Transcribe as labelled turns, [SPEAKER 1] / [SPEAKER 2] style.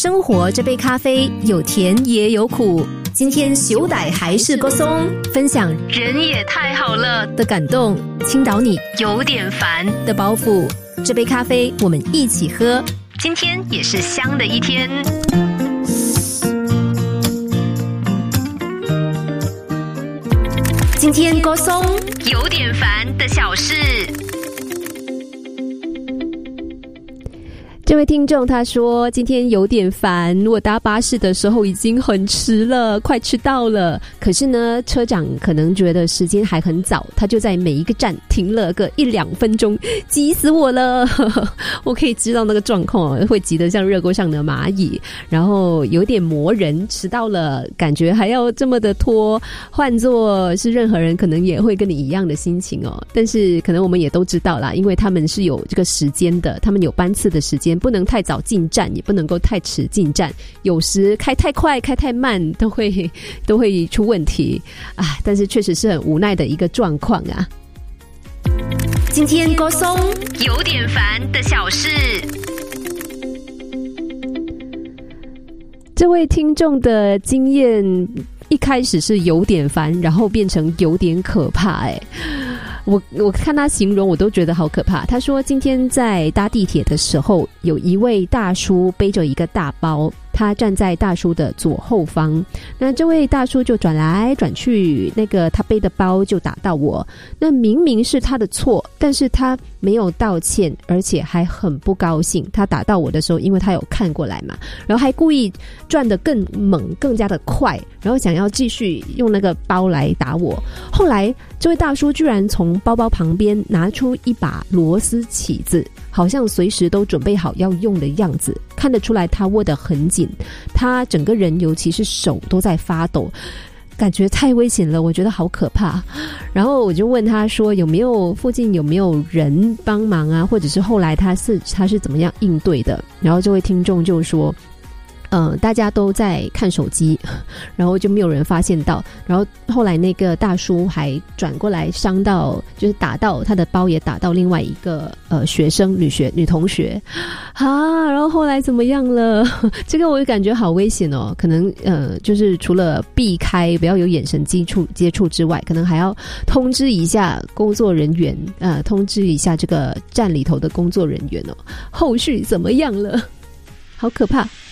[SPEAKER 1] 生活这杯咖啡有甜也有苦，今天熊仔还是个松，分享人也太好了的感动，倾倒你有点烦的包袱。这杯咖啡我们一起喝，今天也是香的一天。今天歌松有点烦的小事。这位听众他说今天有点烦，我搭巴士的时候已经很迟了，快迟到了，可是呢车长可能觉得时间还很早，他就在每一个站停了个1-2分钟，急死我了我可以知道那个状况会急得像热锅上的蚂蚁，然后有点磨人，迟到了感觉还要这么的拖，换作是任何人可能也会跟你一样的心情哦。但是可能我们也都知道啦，因为他们是有这个时间的，他们有班次的时间，不能太早进站，也不能够太迟进站，有时开太快开太慢都会出问题啊！但是确实是很无奈的一个状况啊。今天歌松有点烦的小事。这位听众的经验一开始是有点烦，然后变成有点可怕我看他形容我都觉得好可怕。他说今天在搭地铁的时候，有一位大叔背着一个大包，他站在大叔的左后方，那这位大叔就转来转去，那个他背的包就打到我，那明明是他的错，但是他没有道歉，而且还很不高兴。他打到我的时候，因为他有看过来嘛，然后还故意转得更猛更加的快，然后想要继续用那个包来打我。后来这位大叔居然从包包旁边拿出一把螺丝起子，好像随时都准备好要用的样子，看得出来他握得很紧，他整个人尤其是手都在发抖，感觉太危险了，我觉得好可怕。然后我就问他说附近有没有人帮忙啊，或者是后来他是怎么样应对的。然后这位听众就说大家都在看手机，然后就没有人发现到，然后后来那个大叔还转过来伤到，就是打到他的包，也打到另外一个学生女同学啊。然后后来怎么样了？这个我就感觉好危险哦，可能就是除了避开不要有眼神接触之外，可能还要通知一下工作人员，通知一下这个站里头的工作人员哦，后续怎么样了？好可怕。